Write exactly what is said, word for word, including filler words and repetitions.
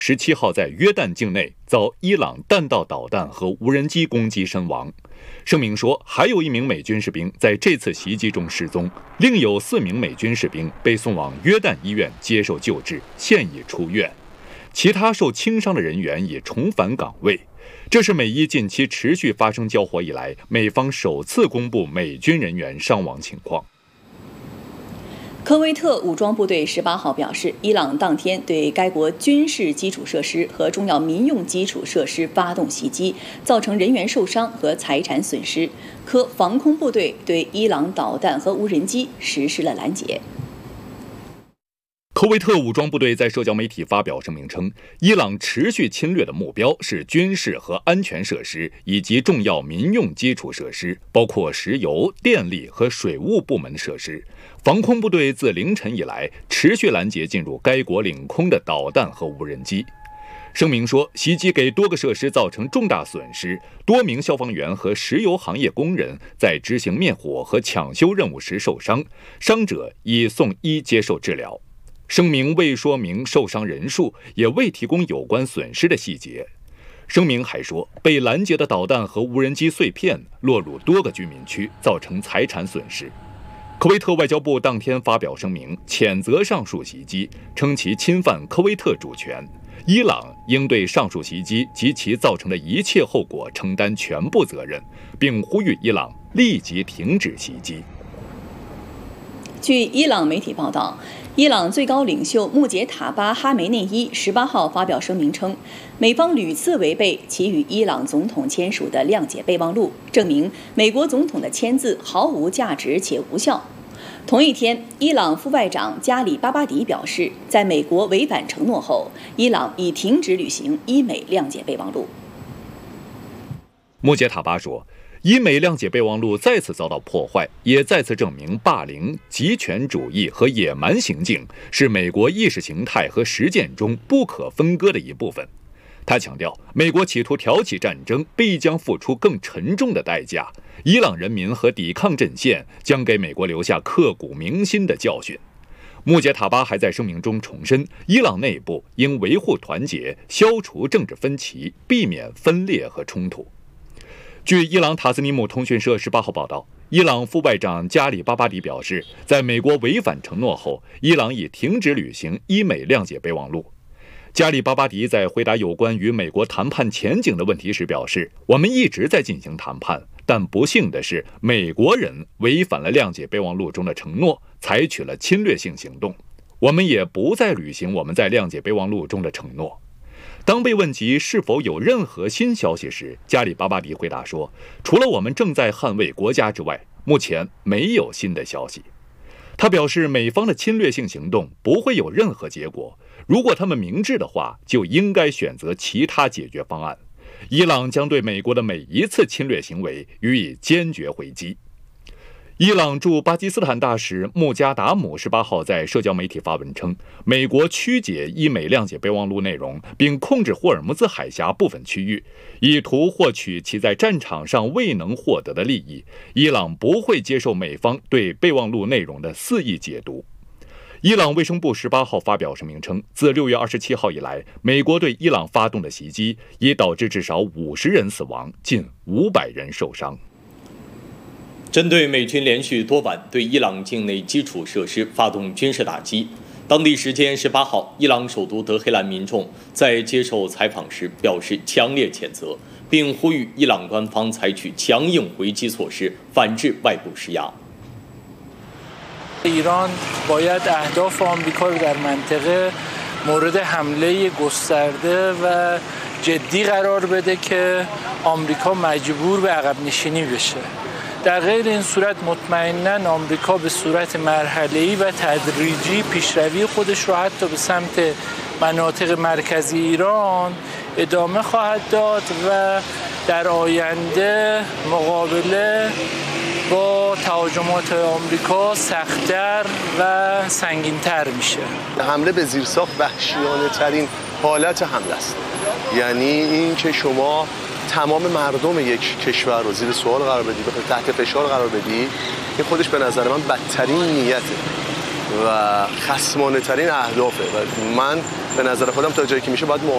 十七号在约旦境内遭伊朗弹道导弹和无人机攻击身亡。声明说，还有一名美军士兵在这次袭击中失踪，另有四名美军士兵被送往约旦医院接受救治，现已出院。其他受轻伤的人员已重返岗位。这是美伊近期持续发生交火以来，美方首次公布美军人员伤亡情况。 科威特武装部队十八号表示，伊朗当天对该国军事基础设施和重要民用基础设施发动袭击，造成人员受伤和财产损失。科防空部队对伊朗导弹和无人机实施了拦截。 科威特武装部队在社交媒体发表声明称，伊朗持续侵略的目标是军事和安全设施以及重要民用基础设施，包括石油、电力和水务部门的设施。防空部队自凌晨以来持续拦截进入该国领空的导弹和无人机。声明说，袭击给多个设施造成重大损失，多名消防员和石油行业工人在执行灭火和抢修任务时受伤，伤者已送医接受治疗。声明未说明受伤人数，也未提供有关损失的细节。声明还说，被拦截的导弹和无人机碎片落入多个居民区，造成财产损失。科威特外交部当天发表声明，谴责上述袭击，称其侵犯科威特主权。伊朗应对上述袭击及其造成的一切后果承担全部责任，并呼吁伊朗立即停止袭击。 据伊朗媒体报道，伊朗最高领袖穆杰塔巴哈梅内伊十八号发表声明称，美方屡次违背其与伊朗总统签署的谅解备忘录，证明美国总统的签字毫无价值且无效。同一天，伊朗副外长加里巴巴迪表示，在美国违反承诺后，伊朗已停止履行伊美谅解备忘录。 穆杰塔巴说，伊美谅解备忘录再次遭到破坏，也再次证明霸凌、极权主义和野蛮行径是美国意识形态和实践中不可分割的一部分。他强调，美国企图挑起战争必将付出更沉重的代价，伊朗人民和抵抗阵线将给美国留下刻骨铭心的教训。穆杰塔巴还在声明中重申，伊朗内部应维护团结，消除政治分歧，避免分裂和冲突。据伊朗塔斯尼姆通讯社十八号报道，伊朗副外长加里巴巴迪表示，在美国违反承诺后，伊朗已停止履行伊美谅解备忘录。加里巴巴迪在回答有关与美国谈判前景的问题时表示，我们一直在进行谈判，但不幸的是，美国人违反了谅解备忘录中的承诺，采取了侵略性行动。我们也不再履行我们在谅解备忘录中的承诺。当被问及是否有任何新消息时，加里巴巴迪回答说，除了我们正在捍卫国家之外，目前没有新的消息。他表示，美方的侵略性行动不会有任何结果，如果他们明智的话，就应该选择其他解决方案。伊朗将对美国的每一次侵略行为予以坚决回击。伊朗驻巴基斯坦大使穆加达姆十八号在社交媒体发文称，美国曲解伊美谅解备忘录内容，并控制霍尔木兹海峡部分区域，以图获取其在战场上未能获得的利益。伊朗不会接受美方对备忘录内容的肆意解读。伊朗卫生部十八号发表声明称，自六月二十七号以来，美国对伊朗发动的袭击已导致至少五十人死亡，近五百人受伤。 针对美军连续多晚对伊朗境内基础设施发动军事打击，当地时间十八号，伊朗首都德黑兰民众在接受采访时表示强烈谴责，并呼吁伊朗官方采取强硬回击措施，反制外部施压。 ایران باید اهداف آمریکا رو در منطقه مورد حمله گسترده و جدی قرار بده که آمریکا مجبور به عقب نشینی بشه. در غیر این صورت مطمئناً آمریکا به صورت مرحله‌ای و تدریجی پیشروی خودش رو حتی به سمت مناطق مرکزی ایران ادامه خواهد داد و در آینده مقابله با تهاجمات آمریکا سخت‌تر و سنگین‌تر میشه. حمله به زیرساخت وحشیانه ترین حالت حمله است. یعنی این که شما تمام مردم یک کشور رو زیر سوال قرار بدی، تحت فشار قرار بدی، این خودش به نظر من بدترین نیته و خصمانه ترین اهدافه و من به نظر خودم تا جایی که میشه باید